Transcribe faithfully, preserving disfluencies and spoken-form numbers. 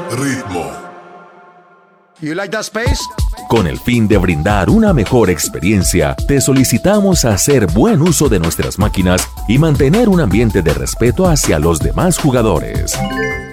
Ritmo. You like that space? Con el fin de brindar una mejor experiencia, te solicitamos hacer buen uso de nuestras máquinas y mantener un ambiente de respeto hacia los demás jugadores.